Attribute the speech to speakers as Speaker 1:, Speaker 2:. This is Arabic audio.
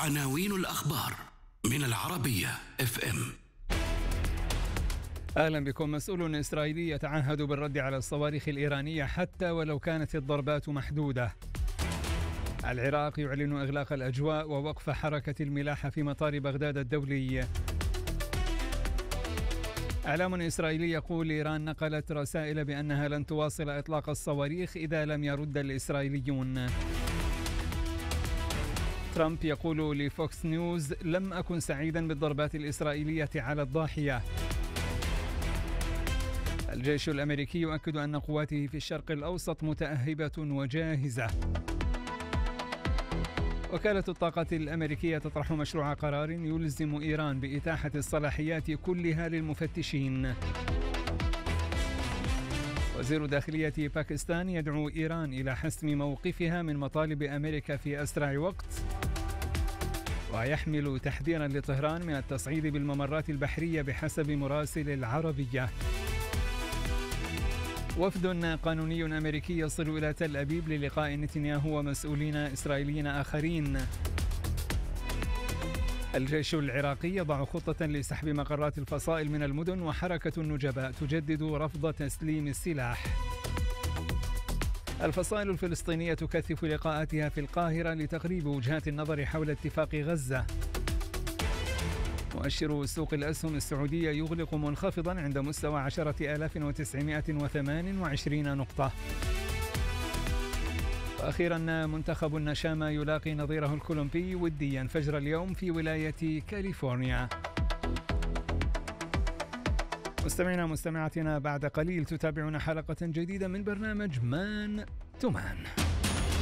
Speaker 1: عناوين الأخبار من العربية FM.
Speaker 2: أهلا بكم. مسؤول إسرائيلي يتعهد بالرد على الصواريخ الإيرانية حتى ولو كانت الضربات محدودة. العراق يعلن إغلاق الأجواء ووقف حركة الملاحة في مطار بغداد الدولي. إعلام إسرائيلي يقول إيران نقلت رسائل بأنها لن تواصل إطلاق الصواريخ إذا لم يرد الإسرائيليون. ترامب يقول لفوكس نيوز لم أكن سعيدا بالضربات الإسرائيلية على الضاحية. الجيش الأمريكي يؤكد أن قواته في الشرق الأوسط متأهبة وجاهزة. وكالة الطاقة الأمريكية تطرح مشروع قرار يلزم إيران بإتاحة الصلاحيات كلها للمفتشين. وزير داخلية باكستان يدعو إيران إلى حسم موقفها من مطالب أمريكا في أسرع وقت. ويحمل تحذيرا لطهران من التصعيد بالممرات البحرية بحسب مراسل العربية. وفد قانوني أمريكي يصل إلى تل أبيب للقاء نتنياهو ومسؤولين إسرائيليين آخرين. الجيش العراقي يضع خطة لسحب مقرات الفصائل من المدن، وحركة النجباء تجدد رفض تسليم السلاح. الفصائل الفلسطينية تكثف لقاءاتها في القاهرة لتقريب وجهات النظر حول اتفاق غزة. مؤشر سوق الأسهم السعودية يغلق منخفضا عند مستوى 10,928 نقطة. وأخيرا منتخب النشامة يلاقي نظيره الكولومبي وديا فجر اليوم في ولاية كاليفورنيا. مستمعينا مستمعاتنا، بعد قليل تتابعون حلقة جديدة من برنامج مان تو مان.